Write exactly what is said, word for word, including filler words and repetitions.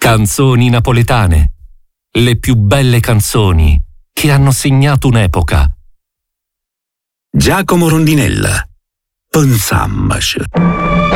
Canzoni napoletane. Le più belle canzoni che hanno segnato un'epoca. Giacomo Rondinella. Pensammaci.